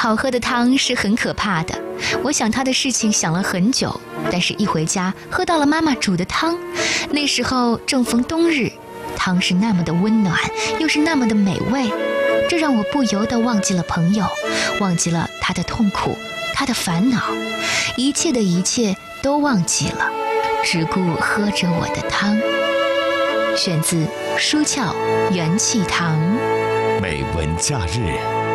好喝的汤是很可怕的，我想他的事情想了很久，但是一回家喝到了妈妈煮的汤，那时候正逢冬日，汤是那么的温暖，又是那么的美味，这让我不由得忘记了朋友，忘记了他的痛苦，他的烦恼，一切的一切都忘记了，只顾喝着我的汤。选自书翘元气堂。 美文假日。